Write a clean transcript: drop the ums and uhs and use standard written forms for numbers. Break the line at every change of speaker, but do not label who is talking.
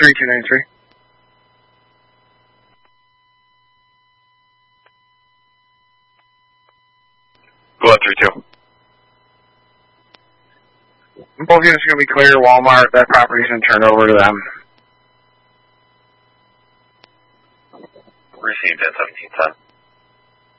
3293.
Go on, 3-2.
Both units are going to be clear to Walmart. That property's going to turn over to them.
Received at 1710.